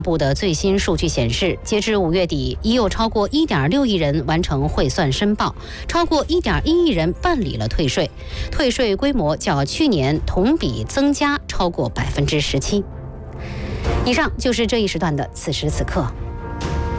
部的最新数据显示，截至5月底，已有超过1.6亿人完成汇算申报，超过1.1亿人办理了退税，退税规模较去年同比增加超过17%。以上就是这一时段的此时此刻。